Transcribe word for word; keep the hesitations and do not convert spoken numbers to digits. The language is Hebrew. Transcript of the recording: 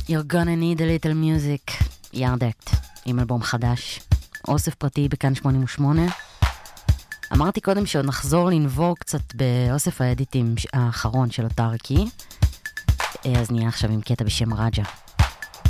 You're gonna need a little music, ירדקט, עם אלבום חדש, אוסף פרטי בכאן שמונים ושמונה. אמרתי קודם שעוד נחזור לנבור קצת באוסף האדיטים האחרון של אותרקי, אז נהיה עכשיו עם קטע בשם רג'ה.